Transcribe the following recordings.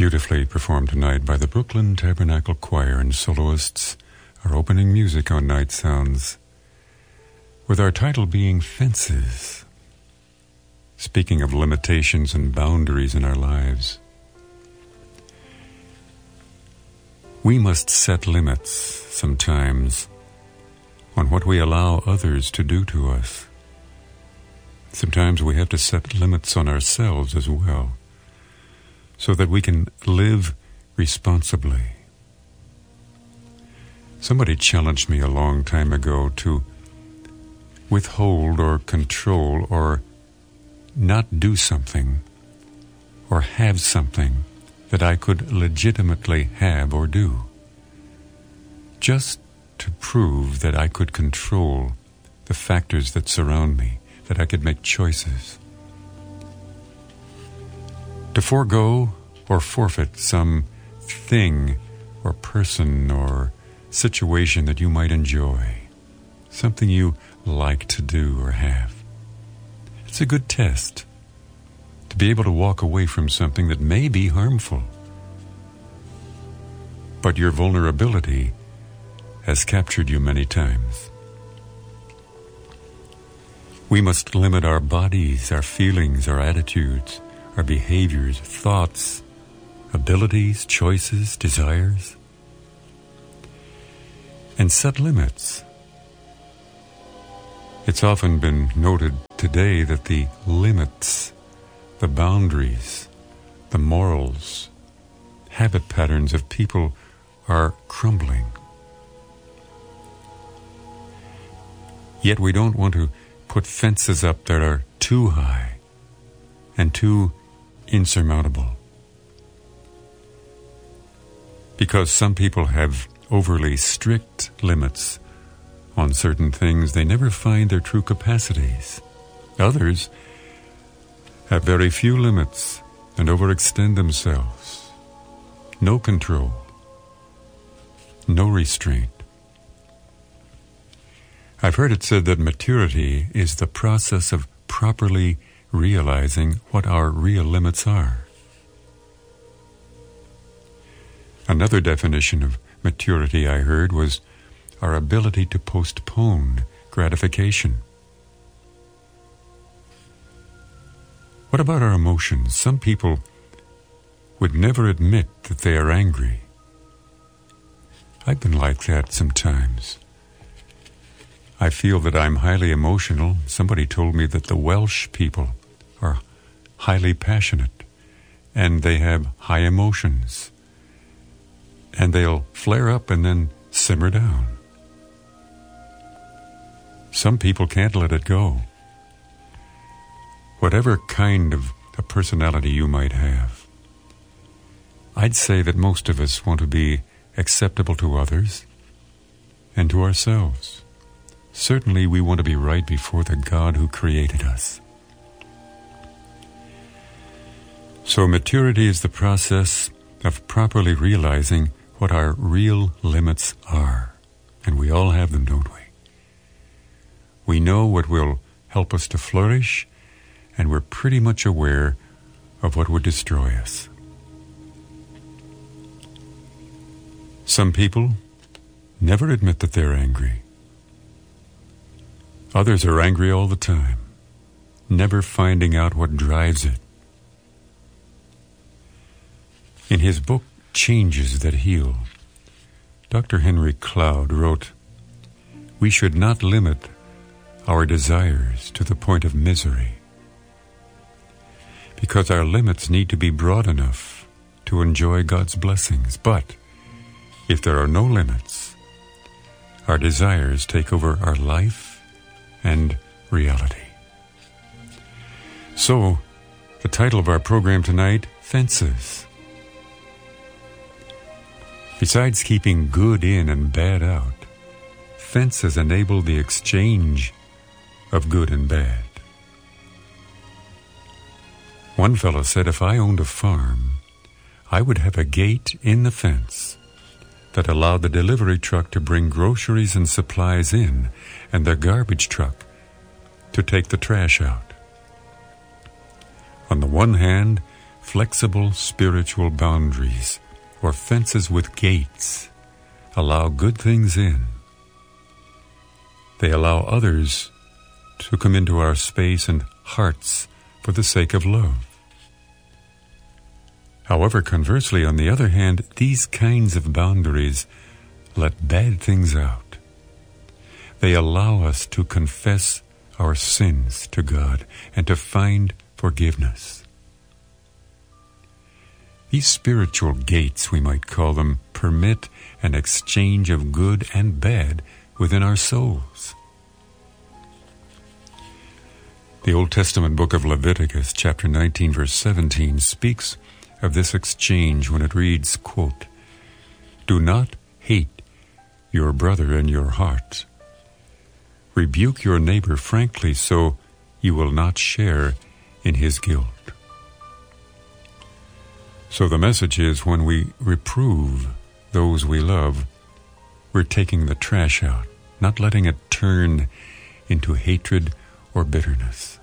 Beautifully performed tonight by the Brooklyn Tabernacle Choir and soloists, our opening music on Night Sounds, with our title being Fences. Speaking of limitations and boundaries in our lives, we must set limits sometimes on what we allow others to do to us. Sometimes we have to set limits on ourselves as well, so that we can live responsibly. Somebody challenged me a long time ago to withhold or control or not do something or have something that I could legitimately have or do, just to prove that I could control the factors that surround me, that I could make choices. To forego or forfeit some thing or person or situation that you might enjoy, something you like to do or have. It's a good test to be able to walk away from something that may be harmful, but your vulnerability has captured you many times. We must limit our bodies, our feelings, our attitudes, our behaviors, thoughts, abilities, choices, desires, and set limits. It's often been noted today that the limits, the boundaries, the morals, habit patterns of people are crumbling. Yet we don't want to put fences up that are too high and too insurmountable. Because some people have overly strict limits on certain things, they never find their true capacities. Others have very few limits and overextend themselves. No control, no restraint. I've heard it said that maturity is the process of properly realizing what our real limits are. Another definition of maturity I heard was our ability to postpone gratification. What about our emotions? Some people would never admit that they are angry. I've been like that sometimes. I feel that I'm highly emotional. Somebody told me that the Welsh people are highly passionate and they have high emotions. And they'll flare up and then simmer down. Some people can't let it go. Whatever kind of a personality you might have, I'd say that most of us want to be acceptable to others and to ourselves. Certainly we want to be right before the God who created us. So maturity is the process of properly realizing what our real limits are. And we all have them, don't we? We know what will help us to flourish, and we're pretty much aware of what would destroy us. Some people never admit that they're angry. Others are angry all the time, never finding out what drives it. In his book, Changes That Heal, Dr. Henry Cloud wrote, "We should not limit our desires to the point of misery, because our limits need to be broad enough to enjoy God's blessings. But if there are no limits, our desires take over our life and reality." So, the title of our program tonight, Fences. Besides keeping good in and bad out, fences enable the exchange of good and bad. One fellow said, if I owned a farm, I would have a gate in the fence that allowed the delivery truck to bring groceries and supplies in and the garbage truck to take the trash out. On the one hand, flexible spiritual boundaries, or fences with gates, allow good things in. They allow others to come into our space and hearts for the sake of love. However, conversely, on the other hand, these kinds of boundaries let bad things out. They allow us to confess our sins to God and to find forgiveness. These spiritual gates, we might call them, permit an exchange of good and bad within our souls. The Old Testament book of Leviticus, chapter 19, verse 17, speaks of this exchange when it reads, quote, "Do not hate your brother in your heart. Rebuke your neighbor frankly so you will not share in his guilt." So the message is, when we reprove those we love, we're taking the trash out, not letting it turn into hatred or bitterness.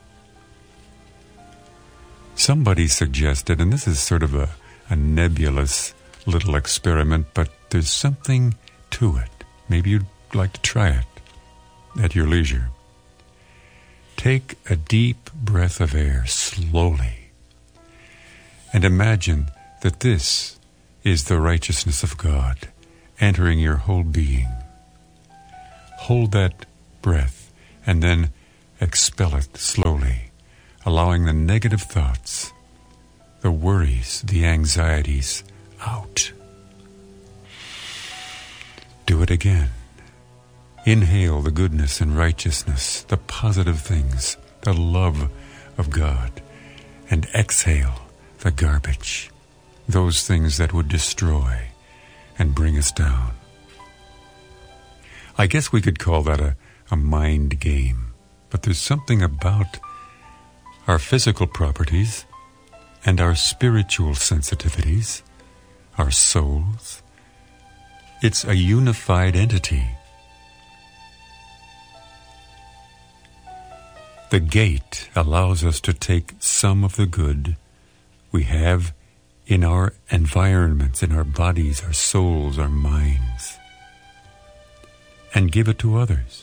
Somebody suggested, and this is sort of a nebulous little experiment, but there's something to it. Maybe you'd like to try it at your leisure. Take a deep breath of air slowly and imagine that this is the righteousness of God entering your whole being. Hold that breath and then expel it slowly, allowing the negative thoughts, the worries, the anxieties out. Do it again. Inhale the goodness and righteousness, the positive things, the love of God, and exhale the garbage, those things that would destroy and bring us down. I guess we could call that a mind game, but there's something about our physical properties and our spiritual sensitivities, our souls. It's a unified entity. The gate allows us to take some of the good we have in our environments, in our bodies, our souls, our minds, and give it to others.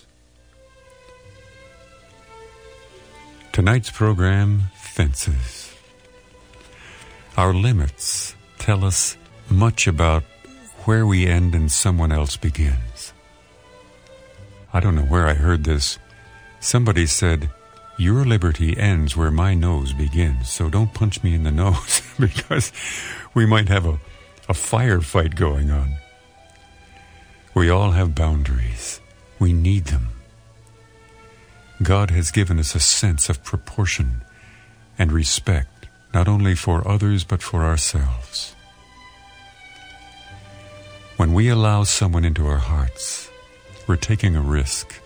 Tonight's program, Fences. Our limits tell us much about where we end and someone else begins. I don't know where I heard this. Somebody said, "Your liberty ends where my nose begins, so don't punch me in the nose," because we might have a firefight going on. We all have boundaries. We need them. God has given us a sense of proportion and respect, not only for others but for ourselves. When we allow someone into our hearts, we're taking a risk.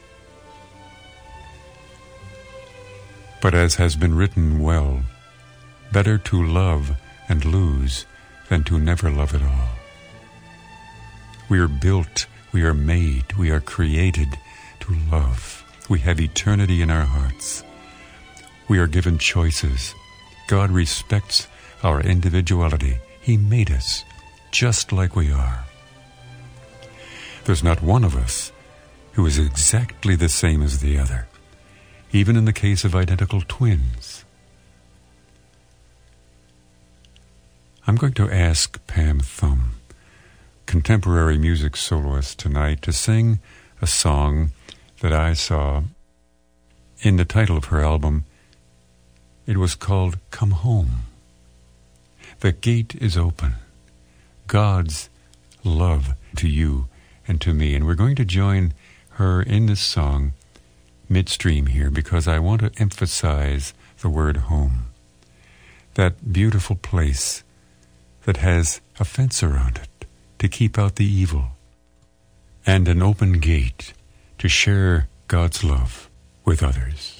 But as has been written well, better to love and lose than to never love at all. We are built, we are made, we are created to love. We have eternity in our hearts. We are given choices. God respects our individuality. He made us just like we are. There's not one of us who is exactly the same as the other, even in the case of identical twins. I'm going to ask Pam Thum, contemporary music soloist, tonight to sing a song that I saw in the title of her album. It was called "Come Home." The gate is open. God's love to you and to me. And we're going to join her in this song midstream here, because I want to emphasize the word home. That beautiful place that has a fence around it to keep out the evil, and an open gate to share God's love with others.